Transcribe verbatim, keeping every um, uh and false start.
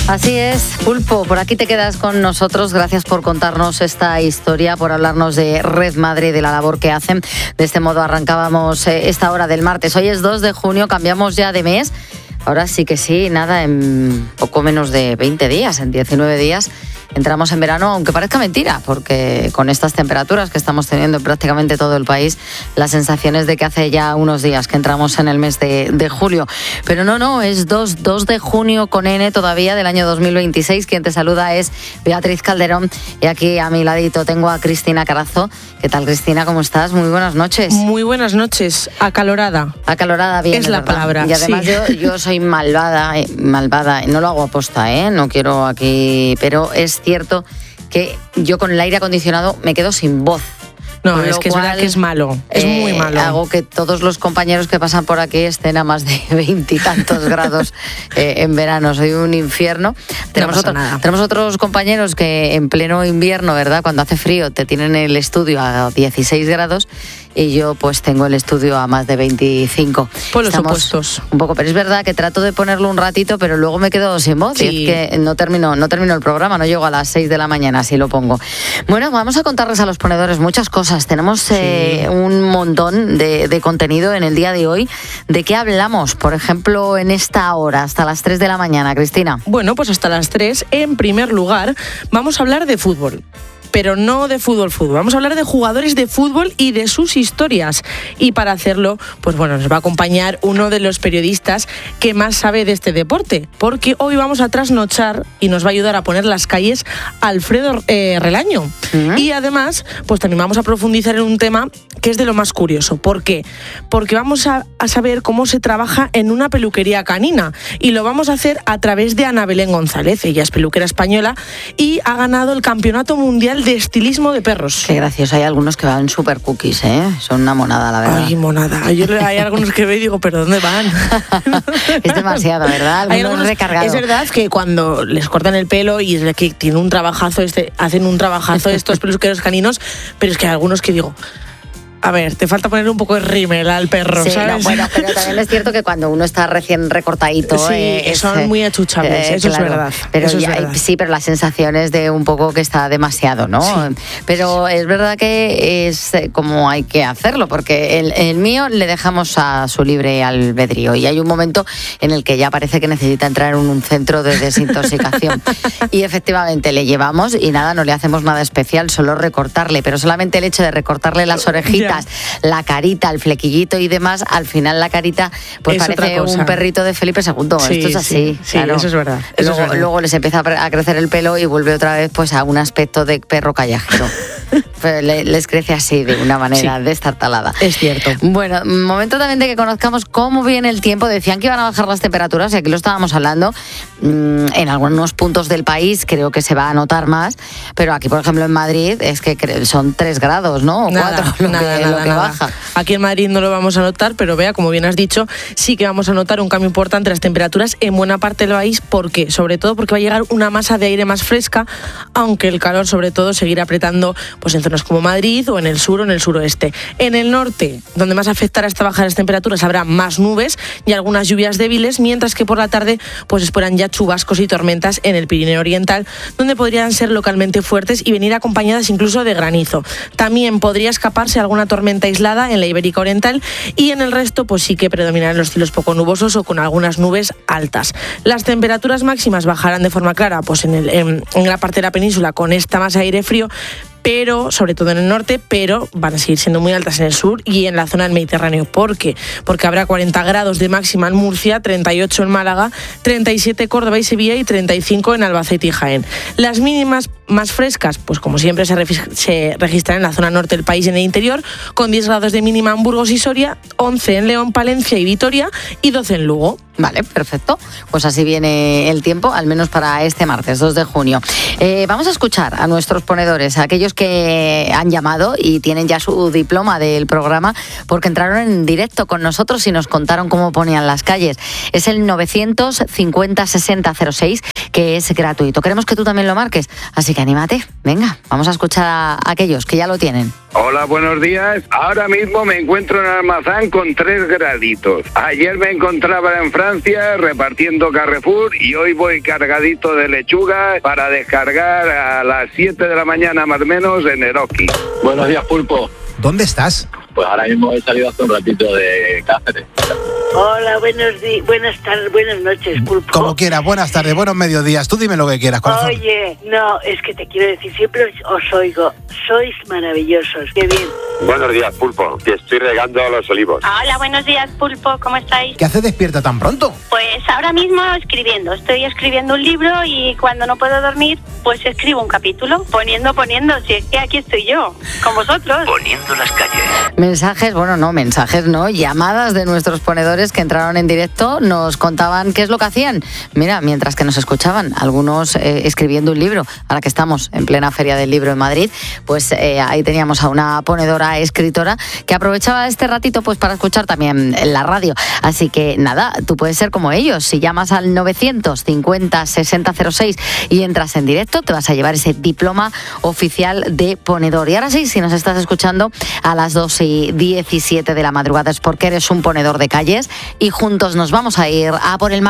Así es, Pulpo, por aquí te quedas con nosotros. Gracias por contarnos esta historia, por hablarnos de Red Madre, de la labor que hacen. De este modo arrancábamos esta hora del martes. Hoy es dos de junio, cambiamos ya de mes. Ahora sí que sí, nada, en poco menos de veinte días, en diecinueve días, entramos en verano, aunque parezca mentira, porque con estas temperaturas que estamos teniendo en prácticamente todo el país, la sensación es de que hace ya unos días que entramos en el mes de, de julio. Pero no, no, es dos de junio con N todavía del año dos mil veintiséis. Quien te saluda es Beatriz Calderón y aquí a mi ladito tengo a Cristina Carazo. ¿Qué tal, Cristina? ¿Cómo estás? Muy buenas noches. Muy buenas noches. Acalorada. Acalorada, bien. Es la ¿verdad? palabra. Y además sí. yo, yo soy malvada, malvada, no lo hago aposta, ¿eh? No quiero aquí, pero es cierto que yo con el aire acondicionado me quedo sin voz. No, es que cual, es verdad que es malo, es eh, muy malo. Hago que todos los compañeros que pasan por aquí estén a más de veintitantos grados eh, en verano. Soy un infierno. Tenemos, no otro, nada. tenemos otros compañeros que en pleno invierno, ¿verdad? Cuando hace frío te tienen el estudio a dieciséis grados y yo pues tengo el estudio a más de veinticinco. Por los Estamos opuestos. Un poco, pero es verdad que trato de ponerlo un ratito, pero luego me quedo sin voz. Sí. Y es que no termino, no termino el programa, no llego a las seis de la mañana, si lo pongo. Bueno, vamos a contarles a los ponedores muchas cosas. Tenemos sí. eh, un montón de, de contenido en el día de hoy. ¿De qué hablamos? Por ejemplo, en esta hora, hasta las tres de la mañana, Cristina. Bueno, pues hasta las tres, en primer lugar, vamos a hablar de fútbol. Pero no de fútbol, fútbol. Vamos a hablar de jugadores de fútbol y de sus historias. Y para hacerlo, pues bueno, nos va a acompañar uno de los periodistas que más sabe de este deporte. Porque hoy vamos a trasnochar y nos va a ayudar a poner las calles Alfredo eh, Relaño. Uh-huh. Y además, pues también vamos a profundizar en un tema que es de lo más curioso. ¿Por qué? Porque vamos a, a saber cómo se trabaja en una peluquería canina. Y lo vamos a hacer a través de Ana Belén González. Ella es peluquera española y ha ganado el Campeonato Mundial de estilismo de perros. Qué gracioso, hay algunos que van súper cookies, ¿eh? Son una monada, la verdad. Ay, monada. Yo, hay algunos que veo y digo, ¿pero dónde van? Es demasiado, ¿verdad? Algunos, algunos recargados. Es verdad que cuando les cortan el pelo y es que tienen un trabajazo, este, hacen un trabajazo estos peluqueros caninos, pero es que hay algunos que digo... A ver, te falta poner un poco de rímel al perro, sí, ¿sabes? No, bueno, pero también es cierto que cuando uno está recién recortadito... Sí, eh, son es, muy achuchables, eh, eso claro, es verdad. Pero eso ya, es verdad. Sí, pero la sensación es de un poco que está demasiado, ¿no? Sí. Pero es verdad que es como hay que hacerlo, porque el, el mío le dejamos a su libre albedrío y hay un momento en el que ya parece que necesita entrar en un centro de desintoxicación. Y efectivamente le llevamos y nada, no le hacemos nada especial, solo recortarle, pero solamente el hecho de recortarle las orejitas, la carita, el flequillito y demás, al final la carita pues es parece un perrito de Felipe segundo. Sí, esto es así, sí, sí, claro. Eso es verdad. Eso luego, es verdad. luego les empieza a crecer el pelo y vuelve otra vez pues a un aspecto de perro callejero. Les crece así, de una manera sí, destartalada. Es cierto. Bueno, momento también de que conozcamos cómo viene el tiempo. Decían que iban a bajar las temperaturas y aquí lo estábamos hablando. En algunos puntos del país creo que se va a notar más, pero aquí, por ejemplo, en Madrid es que son tres grados, ¿no? O nada, cuatro, lo nada, que, nada, lo que nada. baja. Aquí en Madrid no lo vamos a notar, pero vea, como bien has dicho, sí que vamos a notar un cambio importante en las temperaturas en buena parte del país. ¿Por qué? Sobre todo porque va a llegar una masa de aire más fresca, aunque el calor sobre todo seguirá apretando pues en zonas como Madrid o en el sur o en el suroeste. En el norte, donde más afectará esta baja de las temperaturas, habrá más nubes y algunas lluvias débiles, mientras que por la tarde pues esperan ya chubascos y tormentas en el Pirineo Oriental, donde podrían ser localmente fuertes y venir acompañadas incluso de granizo. También podría escaparse alguna tormenta aislada en la Ibérica Oriental y en el resto pues sí que predominarán los cielos poco nubosos o con algunas nubes altas. Las temperaturas máximas bajarán de forma clara pues en, el, en, en gran parte de la península con esta masa de aire frío, pero sobre todo en el norte, pero van a seguir siendo muy altas en el sur y en la zona del Mediterráneo. ¿Por qué? Porque habrá cuarenta grados de máxima en Murcia, treinta y ocho en Málaga, treinta y siete en Córdoba y Sevilla y treinta y cinco en Albacete y Jaén. Las mínimas más frescas, pues como siempre se, re- se registran en la zona norte del país y en el interior, con diez grados de mínima en Burgos y Soria, once en León, Palencia y Vitoria y doce en Lugo. Vale, perfecto. Pues así viene el tiempo, al menos para este martes, dos de junio. Eh, vamos a escuchar a nuestros ponedores, a aquellos que han llamado y tienen ya su diploma del programa, porque entraron en directo con nosotros y nos contaron cómo ponían las calles. Es el novecientos cincuenta sesenta cero seis, que es gratuito. Queremos que tú también lo marques, así que anímate. Venga, vamos a escuchar a aquellos que ya lo tienen. Hola, buenos días. Ahora mismo me encuentro en Almazán con tres graditos. Ayer me encontraba en Francia repartiendo Carrefour y hoy voy cargadito de lechuga para descargar a las siete de la mañana más o menos en Eroski. Buenos días, Pulpo. ¿Dónde estás? Pues ahora mismo he salido hace un ratito de Cáceres. Hola, buenos días, buenas tardes, buenas noches, Pulpo. Como quieras, buenas tardes, buenos mediodías. Tú dime lo que quieras, corazón. Oye, no, es que te quiero decir, siempre os, os oigo. Sois maravillosos, qué bien. Buenos días, Pulpo, que estoy regando los olivos. Hola, buenos días, Pulpo, ¿cómo estáis? ¿Qué haces despierta tan pronto? Pues ahora mismo escribiendo, estoy escribiendo un libro y cuando no puedo dormir, pues escribo un capítulo, poniendo, poniendo, si es que aquí estoy yo, con vosotros. Poniendo las calles. Mensajes, bueno, no, mensajes no, llamadas de nuestros ponedores que entraron en directo, nos contaban qué es lo que hacían. Mira, mientras que nos escuchaban, algunos eh, escribiendo un libro, ahora que estamos en plena Feria del Libro en Madrid, pues eh, ahí teníamos a una ponedora escritora que aprovechaba este ratito pues para escuchar también la radio. Así que nada, tú puedes ser como ellos. Si llamas al novecientos cincuenta sesenta cero seis y entras en directo, te vas a llevar ese diploma oficial de ponedor. Y ahora sí, si nos estás escuchando a las dos y diecisiete de la madrugada es porque eres un ponedor de calles y juntos nos vamos a ir a por el mar.